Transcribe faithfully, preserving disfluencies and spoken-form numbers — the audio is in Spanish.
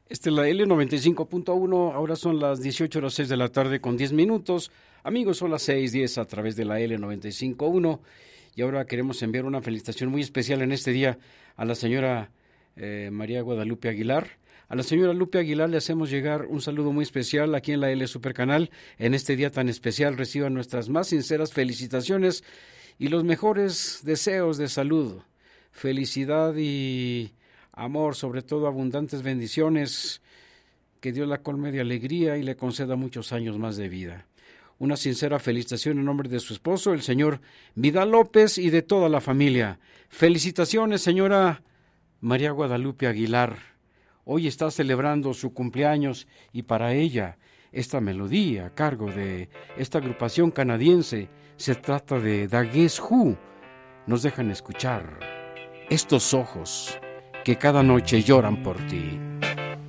Esta es la L noventa y cinco punto uno, ahora son las dieciocho horas seis de la tarde con diez minutos. Amigos, son las seis diez a través de la L noventa y cinco punto uno. Y ahora queremos enviar una felicitación muy especial en este día a la señora eh, María Guadalupe Aguilar. A la señora Lupe Aguilar le hacemos llegar un saludo muy especial aquí en la L Supercanal. En este día tan especial reciban nuestras más sinceras felicitaciones y los mejores deseos de salud, felicidad y amor, sobre todo abundantes bendiciones, que Dios la colme de alegría y le conceda muchos años más de vida. Una sincera felicitación en nombre de su esposo, el señor Vidal López, y de toda la familia. Felicitaciones, señora María Guadalupe Aguilar. Hoy está celebrando su cumpleaños y para ella esta melodía a cargo de esta agrupación canadiense, se trata de The Guess Who. Nos dejan escuchar estos ojos que cada noche lloran por ti.